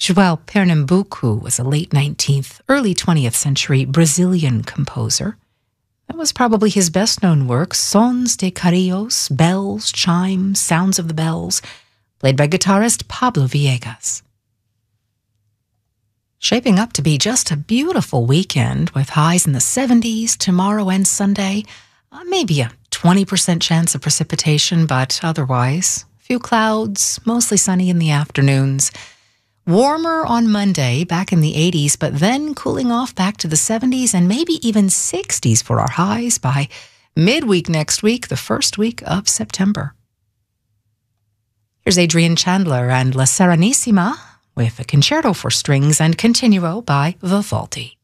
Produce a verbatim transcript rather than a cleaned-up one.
João Pernambuco was a late nineteenth, early twentieth century Brazilian composer. That was probably his best-known work, Sons de Carrillos, bells, chimes, sounds of the bells, played by guitarist Pablo Viegas. Shaping up to be just a beautiful weekend with highs in the seventies tomorrow and Sunday. Uh, maybe a twenty percent chance of precipitation, but otherwise, a few clouds, mostly sunny in the afternoons. Warmer on Monday, back in the eighties, but then cooling off back to the seventies and maybe even sixties for our highs by midweek next week, the first week of September. Here's Adrian Chandler and La Serenissima with a concerto for strings and continuo by Vivaldi.